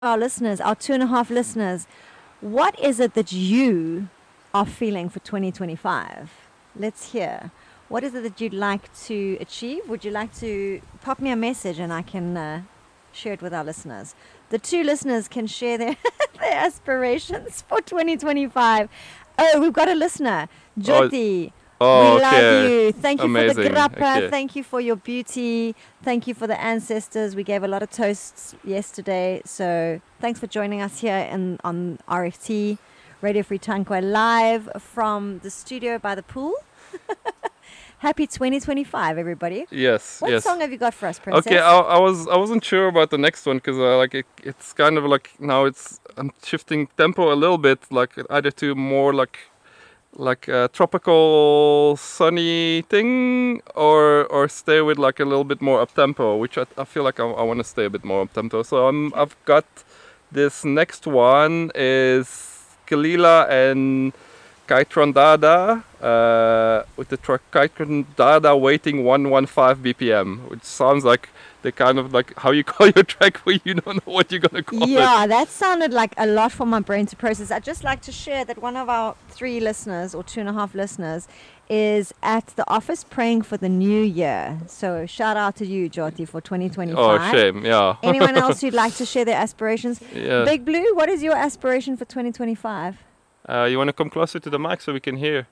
our listeners, our 2.5 listeners, what is it that you are feeling for 2025? Let's hear. What is it that you'd like to achieve? Would you like to pop me a message and I can share it with our listeners? The 2 listeners can share their, their aspirations for 2025. Oh, we've got a listener. Jyoti, Oh, we love okay. you. Thank you for the Amazing. grappa. Okay. Thank you for your beauty. Thank you for the ancestors. We gave a lot of toasts yesterday. So thanks for joining us here on RFT, Radio Free Tankwa, live from the studio by the pool. Happy 2025, everybody. Yes, What yes. song have you got for us, Princess? Okay, I wasn't sure about the next one because it's kind of like now I'm shifting tempo a little bit, like either to more like a tropical sunny thing or stay with like a little bit more up tempo, which I feel like I want to stay a bit more up tempo. So I've got this next one is Kalila and Kaitron Dada with the track Kaitron Dada waiting 115 BPM, which sounds like the kind of like how you call your track where you don't know what you're gonna call it. Yeah, that sounded like a lot for my brain to process. I'd just like to share that one of our 3 listeners or 2.5 listeners is at the office praying for the new year. So shout out to you, Jyoti, for 2025. Oh, shame, yeah. Anyone else who'd like to share their aspirations? Yeah. Big Blue, what is your aspiration for 2025? You want to come closer to the mic so we can hear?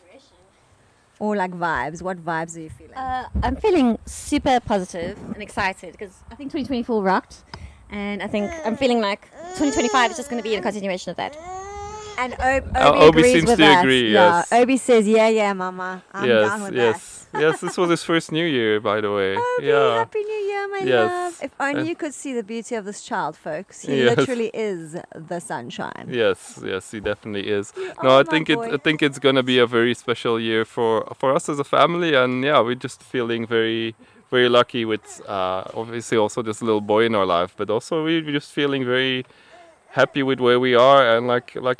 Or like vibes? What vibes are you feeling? I'm feeling super positive and excited because I think 2024 rocked, and I think I'm feeling like 2025 is just going to be a continuation of that. And Obi Obi agrees seems with to that. agree, Yeah, yes. Obi says, yeah, mama. I'm down with yes, yes. This was his first New Year, by the way. that. Obi, Yeah. Happy New Year, my Yes. love. If only And- you could see the beauty of this child, folks. He Yes. literally is the sunshine. Yes, he definitely is. Oh, No, I my think boy. I think it's gonna be a very special year for us as a family, and yeah, we're just feeling very lucky with obviously also this little boy in our life, but also we're just feeling very happy with where we are, and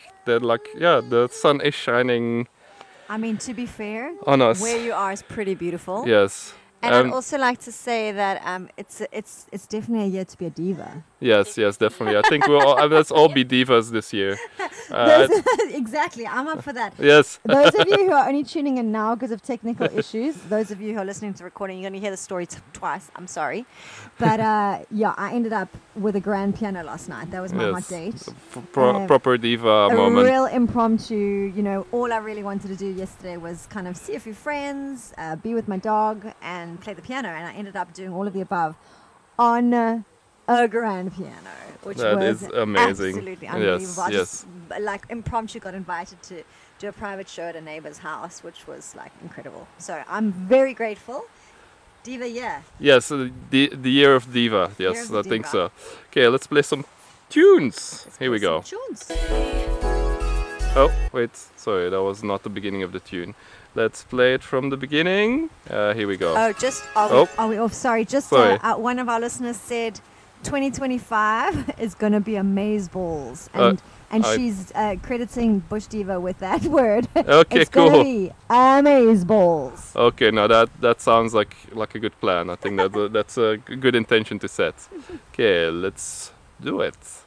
the sun is shining I mean, to be fair, on us. where you are is pretty beautiful. Yes. And I'd also like to say that it's definitely a year to be a diva. Yes, definitely. I think let's all be divas this year. Exactly, I'm up for that. Yes. Those of you who are only tuning in now because of technical issues, those of you who are listening to the recording, you're going to hear the story twice. I'm sorry. But yeah, I ended up with a grand piano last night. That was my hot date. Proper diva A moment. real impromptu, all I really wanted to do yesterday was kind of see a few friends, be with my dog, and play the piano. And I ended up doing all of the above on a grand piano, which That was is amazing. absolutely unbelievable. I Yes. just, like, impromptu got invited to do a private show at a neighbor's house, which was like incredible. So I'm very grateful. Diva, yeah. Yes, the year of diva. Year Yes, of the I think diva. so. Okay, let's play some tunes. Let's Here we play go. some tunes. Oh, wait. Sorry, that was not the beginning of the tune. Let's play it from the beginning. Here we go. Oh, just are we off? Sorry, just Sorry. one of our listeners said 2025 is going to be amazeballs, and I- she's crediting Bush Diva with that word. Okay, It's going to cool. be amazeballs. Okay, now that sounds like a good plan. I think that's a good intention to set. Okay, let's do it.